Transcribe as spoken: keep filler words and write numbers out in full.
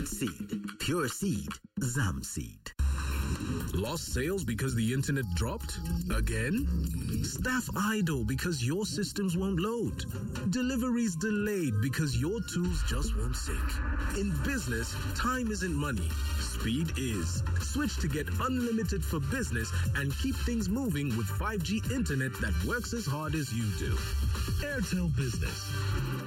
seed. Pure seed. Zamseed. Lost sales because the internet dropped? Again? Staff idle because your systems won't load? Deliveries delayed because your tools just won't sync? In business, time isn't money. Speed is. Switch to get unlimited for business and keep things moving with five G internet that works as hard as you do. Airtel Business.